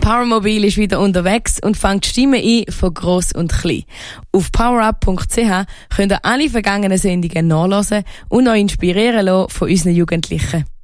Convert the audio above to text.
Powermobil ist wieder unterwegs und fängt Stimmen ein von gross und klein. Auf powerup.ch könnt ihr alle vergangenen Sendungen nachhören und euch inspirieren lassen von unseren Jugendlichen.